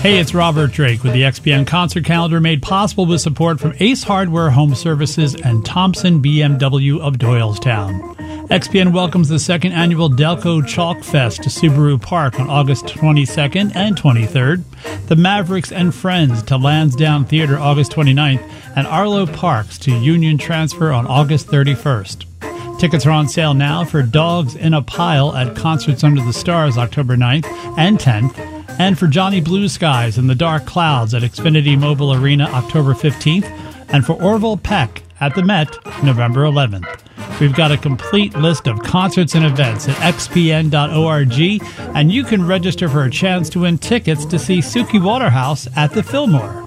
Hey, it's Robert Drake with the XPN Concert Calendar, made possible with support from Ace Hardware Home Services and Thompson BMW of Doylestown. XPN welcomes the second annual Delco Chalk Fest to Subaru Park on August 22nd and 23rd, the Mavericks and Friends to Lansdowne Theater August 29th, and Arlo Parks to Union Transfer on August 31st. Tickets are on sale now for Dogs in a Pile at Concerts Under the Stars October 9th and 10th, and for Johnny Blue Skies and the Dark Clouds at Xfinity Mobile Arena October 15th, and for Orville Peck at the Met November 11th. We've got a complete list of concerts and events at xpn.org, and you can register for a chance to win tickets to see Suki Waterhouse at the Fillmore.